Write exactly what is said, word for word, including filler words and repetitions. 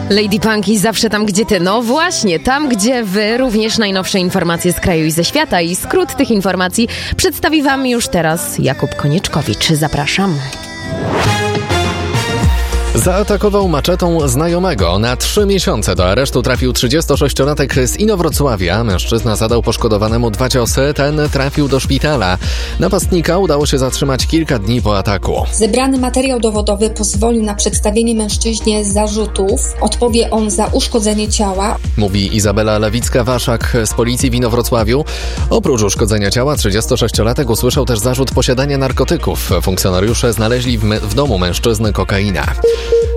Lady Punky zawsze tam, gdzie ty. No właśnie, tam, gdzie wy. Również najnowsze informacje z kraju i ze świata. I skrót tych informacji przedstawi wam już teraz Jakub Konieczkowicz. Zapraszam. Zaatakował maczetą znajomego. Na trzy miesiące do aresztu trafił trzydziestosześciolatek z Inowrocławia. Mężczyzna zadał poszkodowanemu dwa ciosy, ten trafił do szpitala. Napastnika udało się zatrzymać kilka dni po ataku. Zebrany materiał dowodowy pozwolił na przedstawienie mężczyźnie zarzutów. Odpowie on za uszkodzenie ciała. Mówi Izabela Lewicka-Waszak z policji w Inowrocławiu. Oprócz uszkodzenia ciała trzydziestosześciolatek usłyszał też zarzut posiadania narkotyków. Funkcjonariusze znaleźli w, me- w domu mężczyzny kokainę.